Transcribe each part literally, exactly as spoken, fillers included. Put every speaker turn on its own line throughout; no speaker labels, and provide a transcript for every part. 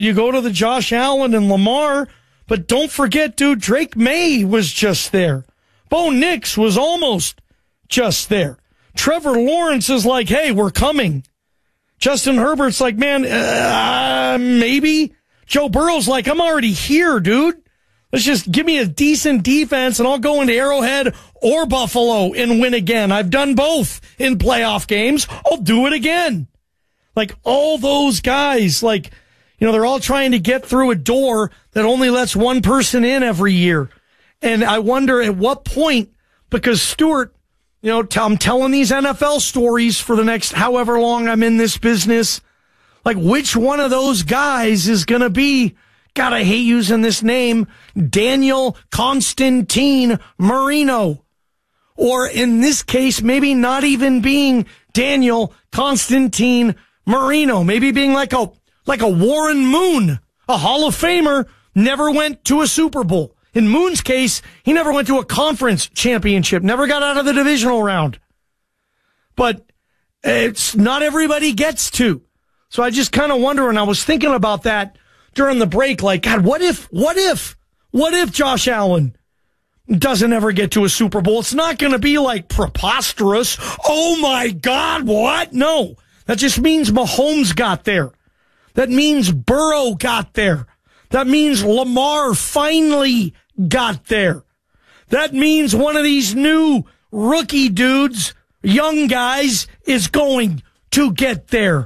you go to the Josh Allen and Lamar, but don't forget, dude, Drake May was just there. Bo Nix was almost just there. Trevor Lawrence is like, hey, we're coming. Justin Herbert's like, man, uh, maybe. Joe Burrow's like, I'm already here, dude. Let's just give me a decent defense and I'll go into Arrowhead or Buffalo and win again. I've done both in playoff games. I'll do it again. Like all those guys, like, you know, they're all trying to get through a door that only lets one person in every year. And I wonder at what point, because Stuart, you know, I'm telling these N F L stories for the next however long I'm in this business. Like, which one of those guys is going to be, God, I hate using this name, Daniel Constantine Marino? Or in this case, maybe not even being Daniel Constantine Marino. Maybe being like a, like a Warren Moon, a Hall of Famer, never went to a Super Bowl. In Moon's case, he never went to a conference championship, never got out of the divisional round. But it's not everybody gets to. So I just kind of wonder, and I was thinking about that during the break, like, God, what if, what if, what if Josh Allen doesn't ever get to a Super Bowl? It's not going to be like preposterous. Oh my God, what? No, that just means Mahomes got there. That means Burrow got there. That means Lamar finally got there. That means one of these new rookie dudes, young guys, is going to get there.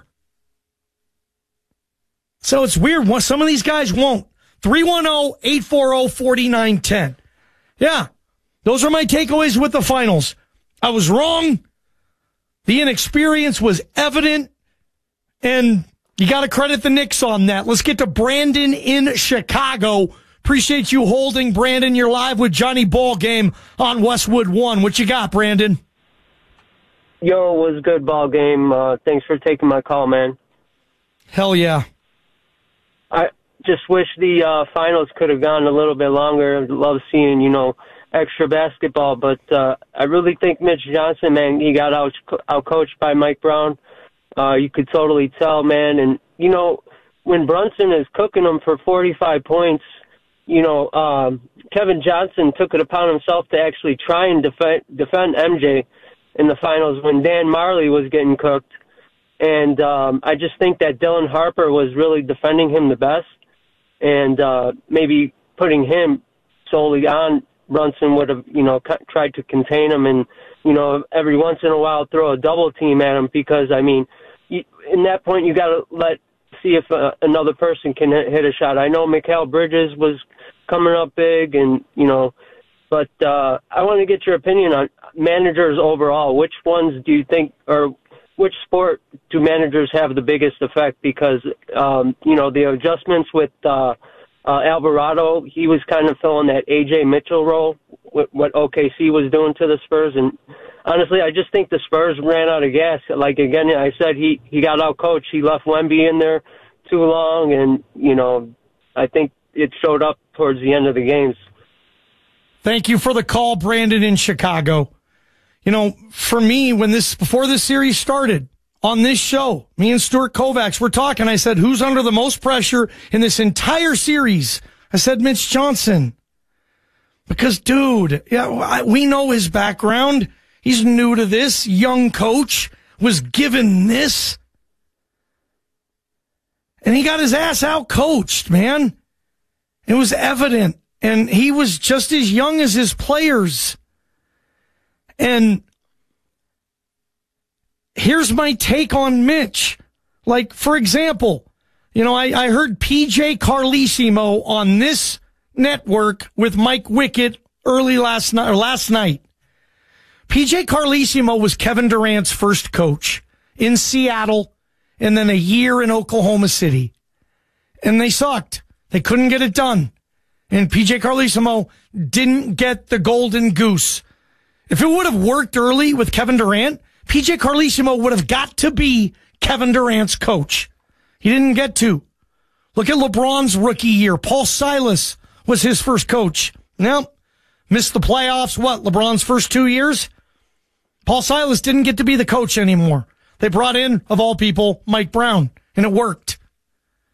So it's weird. Some of these guys won't. three one zero, eight four zero, four nine one zero. Yeah, those are my takeaways with the finals. I was wrong. The inexperience was evident. And you got to credit the Knicks on that. Let's get to Brandon in Chicago. Appreciate you holding, Brandon. You're live with Johnny Ball Game on Westwood One. What you got, Brandon?
Yo, it was a good ball game. Uh, thanks for taking my call, man.
Hell yeah.
I just wish the uh, finals could have gone a little bit longer. I love seeing, you know, extra basketball. But uh, I really think Mitch Johnson, man, he got out out-coached by Mike Brown. Uh, you could totally tell, man. And, you know, when Brunson is cooking them for forty-five points, you know, um, Kevin Johnson took it upon himself to actually try and defend, defend M J in the finals when Dan Marley was getting cooked. And um, I just think that Dylan Harper was really defending him the best. And uh, maybe putting him solely on Brunson would have, you know, c- tried to contain him and, you know, every once in a while throw a double team at him because, I mean, you, in that point you got to let see if uh, another person can hit, hit a shot. I know Mikal Bridges was coming up big and, you know, but uh, I want to get your opinion on managers overall. Which ones do you think, or which sport do managers have the biggest effect? Because, um, you know, the adjustments with uh, uh, Alvarado, he was kind of filling that A J Mitchell role, with what O K C was doing to the Spurs. And honestly, I just think the Spurs ran out of gas. Like, again, I said he, he got out-coached. He left Wemby in there too long, and, you know, I think it showed up towards the end of the games.
Thank you for the call, Brandon in Chicago. You know, for me, when this, before this series started on this show, me and Stuart Kovacs were talking. I said, who's under the most pressure in this entire series? I said, Mitch Johnson. Because, dude, yeah, we know his background. He's new to this. Young coach was given this. And he got his ass out coached, man. It was evident. And he was just as young as his players. And here's my take on Mitch. Like, for example, you know, I, I heard P J Carlesimo on this network with Mike Wickett early last night, or last night. P J Carlesimo was Kevin Durant's first coach in Seattle and then a year in Oklahoma City. And they sucked. They couldn't get it done. And P J Carlesimo didn't get the golden goose. If it would have worked early with Kevin Durant, P J Carlesimo would have got to be Kevin Durant's coach. He didn't get to. Look at LeBron's rookie year. Paul Silas was his first coach. Now, missed the playoffs, what, LeBron's first two years? Paul Silas didn't get to be the coach anymore. They brought in, of all people, Mike Brown, and it worked.